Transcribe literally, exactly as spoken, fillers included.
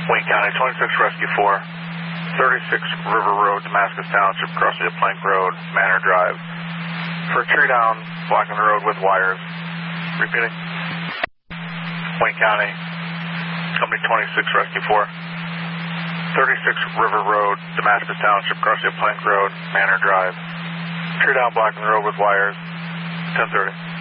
Wayne County, twenty-six Rescue four, thirty-six River Road, Damascus Township, crossing the Plank Road, Manor Drive. For a tree down, blocking the road with wires. Repeating. Wayne County, Company twenty-six Rescue four, thirty-six River Road, Damascus Township, crossing the Plank Road, Manor Drive. Tree down, blocking the road with wires. ten thirty.